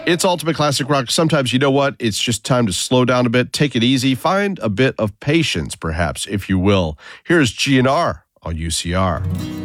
It's Ultimate Classic Rock. Sometimes, you know what? It's just time to slow down a bit, take it easy, find a bit of patience, perhaps, if you will. Here's GNR on UCR.